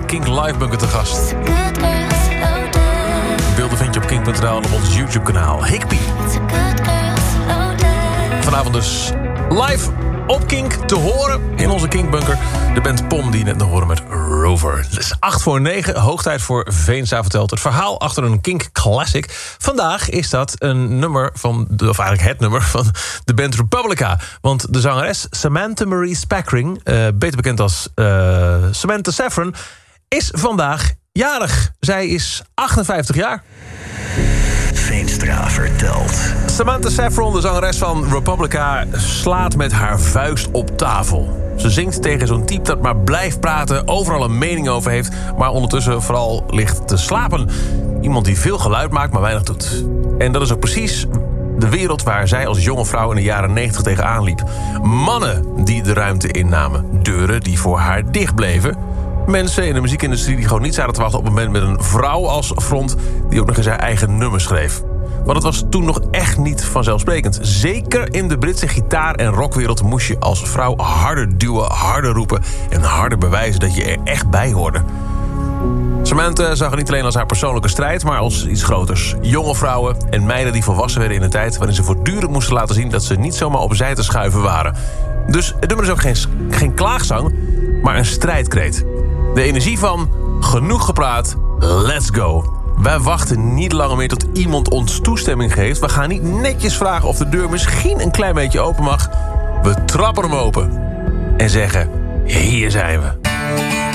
Kink Live Bunker te gast. Beelden vind je op kink.nl en op ons YouTube-kanaal. Higby. Vanavond dus live op Kink te horen in onze Kink Bunker. De band POM die je net nog hoorde met Rover. Het is 8:09, hoog tijd voor Veenstra vertelt. Het verhaal achter een Kink Classic. Vandaag is dat een nummer van, of eigenlijk het nummer van de band Republica. Want de zangeres Samantha Marie Speckring, beter bekend als Samantha Saffron, is vandaag jarig. Zij is 58 jaar. Veenstra vertelt. Samantha Saffron, de zangeres van Republica, slaat met haar vuist op tafel. Ze zingt tegen zo'n type dat maar blijft praten, overal een mening over heeft, maar ondertussen vooral ligt te slapen. Iemand die veel geluid maakt, maar weinig doet. En dat is ook precies de wereld waar zij als jonge vrouw in de jaren 90 tegenaan liep. Mannen die de ruimte innamen. Deuren die voor haar dicht bleven. Mensen in de muziekindustrie die gewoon niet zaten te wachten op een moment met een vrouw als front, die ook nog eens haar eigen nummer schreef. Want het was toen nog echt niet vanzelfsprekend. Zeker in de Britse gitaar- en rockwereld moest je als vrouw harder duwen, harder roepen en harder bewijzen dat je er echt bij hoorde. Samantha zag het niet alleen als haar persoonlijke strijd, maar als iets groters. Jonge vrouwen en meiden die volwassen werden in een tijd waarin ze voortdurend moesten laten zien dat ze niet zomaar opzij te schuiven waren. Dus het nummer is ook geen klaagzang, maar een strijdkreet. De energie van genoeg gepraat, let's go. Wij wachten niet langer meer tot iemand ons toestemming geeft. We gaan niet netjes vragen of de deur misschien een klein beetje open mag. We trappen hem open en zeggen, hier zijn we.